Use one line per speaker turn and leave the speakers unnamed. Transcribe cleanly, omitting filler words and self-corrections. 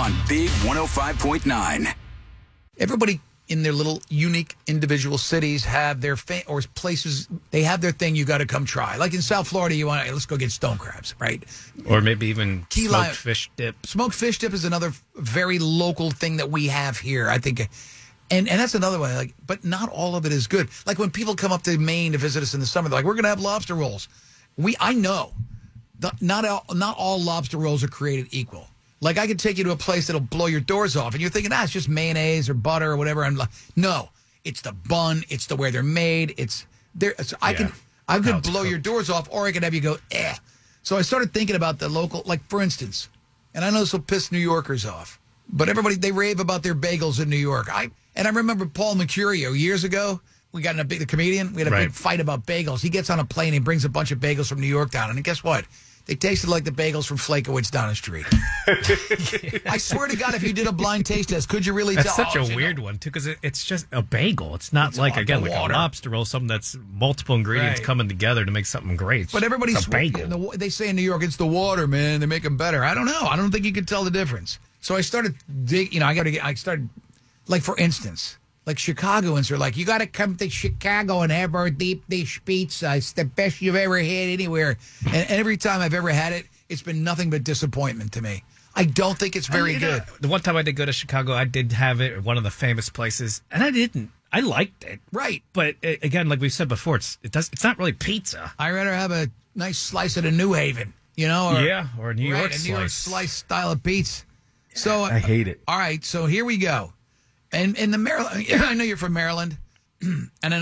on Big 105.9.
Everybody in their little unique individual cities have their or places, they have their thing you got to come try. Like in South Florida, let's go get stone crabs, right?
Or maybe even
Key
smoked
lime.
fish dip.
Smoked fish dip is another very local thing that we have here, I think. And that's another one. But not all of it is good. Like when people come up to Maine to visit us in the summer, they're like, we're going to have lobster rolls. I know not all lobster rolls are created equal. Like I could take you to a place that'll blow your doors off, and you're thinking, it's just mayonnaise or butter or whatever. No, it's the bun, it's the way they're made. It's there. So I could blow your doors off, or I could have you go, eh. So I started thinking about the local, like for instance, and I know this will piss New Yorkers off, but they rave about their bagels in New York. I remember Paul Mercurio years ago. We got in the comedian. We had a big fight about bagels. He gets on a plane and brings a bunch of bagels from New York down, and guess what? They tasted like the bagels from Flakowitz down the street. I swear to God, if you did a blind taste test, could you really tell?
That's such a weird one, too, because it's just a bagel. It's not like a lobster roll, something that's multiple ingredients coming together to make something great.
But everybody's
a bagel.
They say in New York, it's the water, man. They make them better. I don't know. I don't think you could tell the difference. So I started like, for instance, like Chicagoans are like, you got to come to Chicago and have our deep dish pizza. It's the best you've ever had anywhere. And every time I've ever had it, it's been nothing but disappointment to me. I don't think it's very good.
The one time I did go to Chicago, I did have it at one of the famous places, and I liked it.
Right.
But again, like we said before, it's not really pizza.
I'd rather have a nice slice of the New Haven,
or a New York slice.
A New York slice style of pizza. So
I hate it.
All right, so here we go. And in the Maryland, I know you're from Maryland, and I